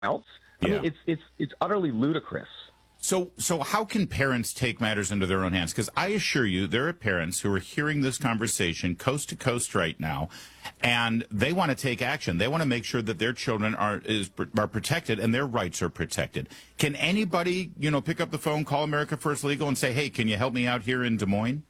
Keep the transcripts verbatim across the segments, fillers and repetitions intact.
I Yeah. mean, it's it's it's utterly ludicrous. So, so how can parents take matters into their own hands? Because I assure you, there are parents who are hearing this conversation coast to coast right now, and they want to take action. They want to make sure that their children are is are protected and their rights are protected. Can anybody, you know, pick up the phone, call America First Legal, and say, "Hey, can you help me out here in Des Moines?"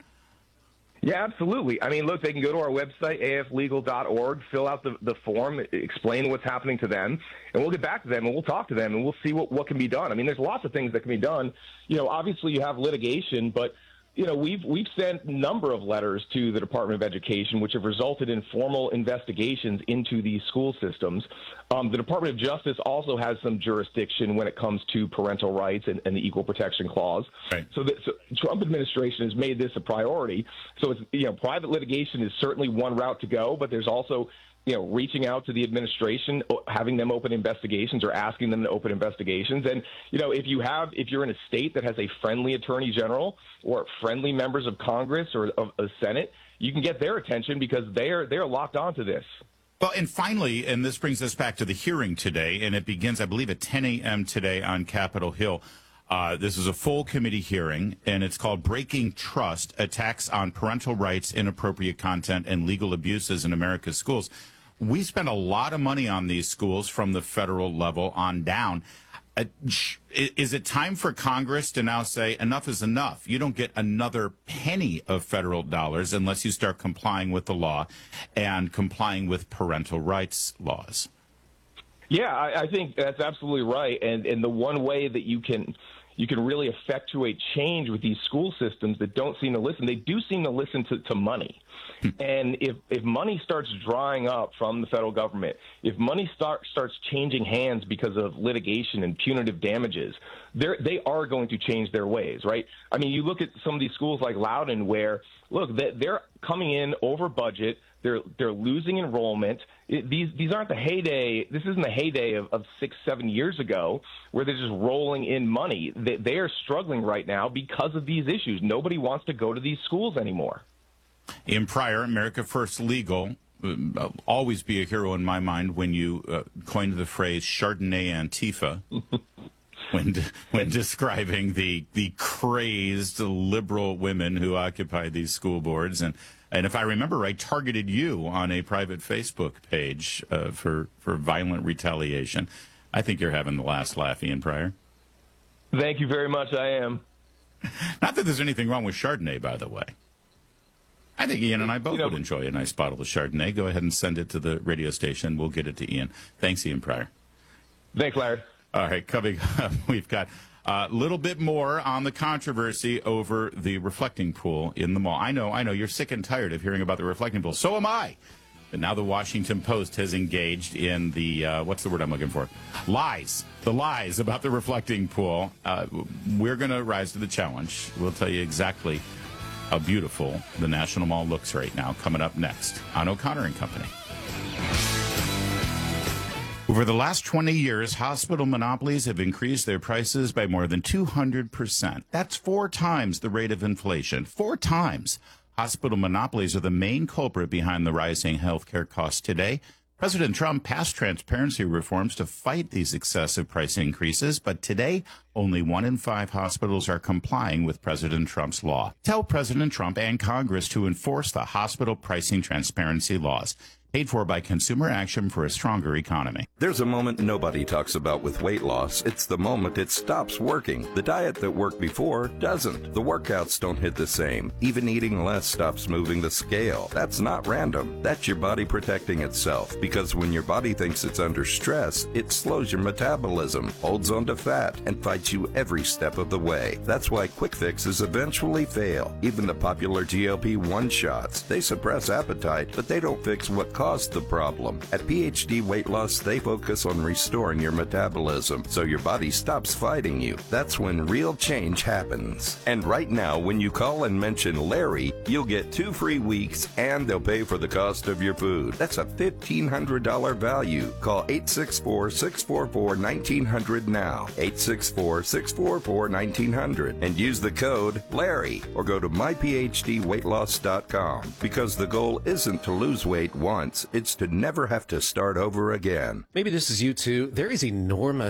Yeah, absolutely. I mean, look, they can go to our website, a f legal dot org, fill out the, the form, explain what's happening to them, and we'll get back to them, and we'll talk to them, and we'll see what, what can be done. I mean, there's lots of things that can be done. You know, obviously you have litigation, but, you know, we've we've sent a number of letters to the Department of Education, which have resulted in formal investigations into these school systems. Um, the Department of Justice also has some jurisdiction when it comes to parental rights and, and the Equal Protection Clause. Right. So the so Trump administration has made this a priority. So it's, you know, private litigation is certainly one route to go, but there's also, you know, reaching out to the administration, having them open investigations or asking them to open investigations. And, you know, if you have, if you're in a state that has a friendly attorney general or friendly members of Congress or of the Senate, you can get their attention because they're, they're locked onto this. Well, and finally, and this brings us back to the hearing today, and it begins, I believe, at ten a.m. today on Capitol Hill. Uh, this is a full committee hearing, and it's called Breaking Trust, Attacks on Parental Rights, Inappropriate Content, and Legal Abuses in America's Schools. We spend a lot of money on these schools from the federal level on down. Uh, is it time for Congress to now say enough is enough? You don't get another penny of federal dollars unless you start complying with the law and complying with parental rights laws. Yeah, I, I think that's absolutely right. And and the one way that you can you can really effectuate change with these school systems that don't seem to listen, they do seem to listen to, to money. And if, if money starts drying up from the federal government, if money start, starts changing hands because of litigation and punitive damages, they're, they are going to change their ways, right? I mean, you look at some of these schools like Loudoun where, look, they're coming in over budget. They're they're losing enrollment. It, these these aren't the heyday. This isn't the heyday of, of six, seven years ago where they're just rolling in money. They, they are struggling right now because of these issues. Nobody wants to go to these schools anymore. Ian Prior, America First Legal, uh, always be a hero in my mind when you uh, coined the phrase Chardonnay Antifa. When de- when describing the the crazed liberal women who occupy these school boards, and and if I remember right, targeted you on a private Facebook page uh, for for violent retaliation. I think you're having the last laugh, Ian Prior. Thank you very much. I am. Not that there's anything wrong with Chardonnay, by the way. I think Ian and I both you know, would enjoy a nice bottle of Chardonnay. Go ahead and send it to the radio station. We'll get it to Ian. Thanks, Ian Prior. Thanks, Larry. All right, coming up, we've got a little bit more on the controversy over the reflecting pool in the mall. I know, I know, you're sick and tired of hearing about the reflecting pool. So am I. But now the Washington Post has engaged in the, uh, what's the word I'm looking for? Lies. The lies about the reflecting pool. Uh, we're going to rise to the challenge. We'll tell you exactly how beautiful the National Mall looks right now, coming up next on O'Connor and Company. Over the last twenty years, hospital monopolies have increased their prices by more than two hundred percent. That's four times the rate of inflation. Four times. Hospital monopolies are the main culprit behind the rising healthcare costs today. President Trump passed transparency reforms to fight these excessive price increases, but today, only one in five hospitals are complying with President Trump's law. Tell President Trump and Congress to enforce the hospital pricing transparency laws. Paid for by Consumer Action for a Stronger Economy. There's a moment nobody talks about with weight loss. It's the moment it stops working. The diet that worked before doesn't. The workouts don't hit the same. Even eating less stops moving the scale. That's not random. That's your body protecting itself. Because when your body thinks it's under stress, it slows your metabolism, holds onto fat, and fights you every step of the way. That's why quick fixes eventually fail. Even the popular G L P one shots. They suppress appetite, but they don't fix what caused the problem. At P H D Weight Loss, they focus on restoring your metabolism so your body stops fighting you. That's when real change happens. And right now, when you call and mention Larry, you'll get two free weeks and they'll pay for the cost of your food. That's a fifteen hundred dollars value. Call eight six four, six four four, one nine zero zero now. eight six four, six four four, one nine zero zero and use the code Larry or go to my p h d weight loss dot com because the goal isn't to lose weight once. It's to never have to start over again. Maybe this is you too. There is enormous